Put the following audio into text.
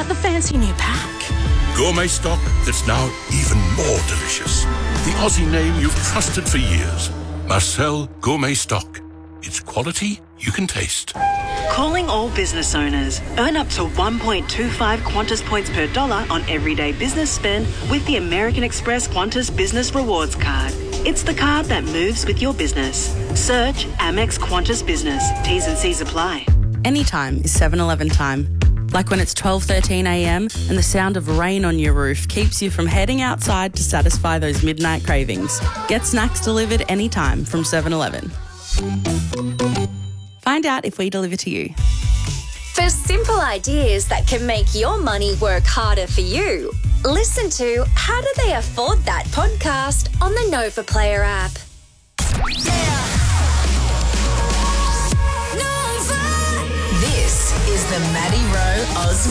about the fancy new pack? Gourmet stock that's now even more delicious. The Aussie name you've trusted for years. Marcel Gourmet Stock. It's quality you can taste. Calling all business owners. Earn up to 1.25 Qantas points per dollar on everyday business spend with the American Express Qantas Business Rewards Card. It's the card that moves with your business. Search Amex Qantas Business. T's and C's apply. Anytime is 7-Eleven time. Like when it's 12:13 a.m. and the sound of rain on your roof keeps you from heading outside to satisfy those midnight cravings. Get snacks delivered anytime from 7-Eleven. Find out if we deliver to you. For simple ideas that can make your money work harder for you, listen to How Do They Afford That podcast on the Nova Player app. This is the Maddie Rowe Oz